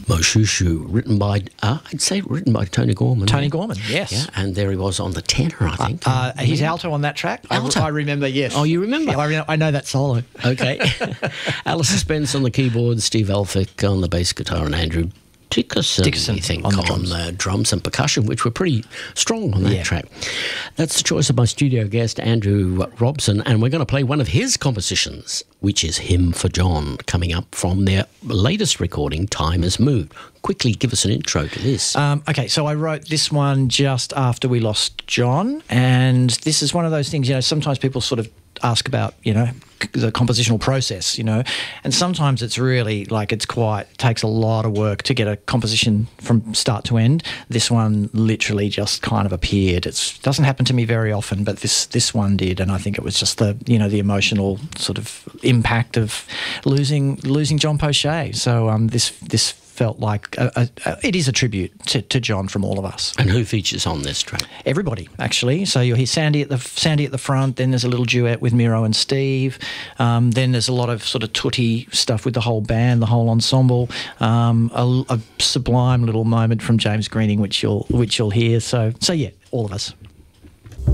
Moshushu, written by Tony Gorman. Tony Gorman, yes. Yeah, and there he was on the tenor, I think. He's alto on that track. Alto. I remember, yes. Oh, you remember? Yeah, I know that solo. Okay. Alistair Spence on the keyboard, Steve Elphick on the bass guitar, and Andrew Dickerson, I think, on the drums and percussion, which were pretty strong on that track. That's the choice of my studio guest, Andrew Robson, and we're going to play one of his compositions, which is Hymn for John, coming up from their latest recording, Time Has Moved. Quickly give us an intro to this. Okay, so I wrote this one just after we lost John, and this is one of those things, sometimes people sort of ask about, the compositional process, and sometimes it's really takes a lot of work to get a composition from start to end. This one literally just kind of appeared. It doesn't happen to me very often, but this one did, and I think it was just the emotional sort of impact of losing John Poche. So this felt like it is a tribute to John from all of us. And who features on this track? Everybody, actually. So you'll hear Sandy at the front. Then there's a little duet with Miro and Steve. Then there's a lot of sort of tutti stuff with the whole band, the whole ensemble. A sublime little moment from James Greening, which you'll hear. So yeah, all of us.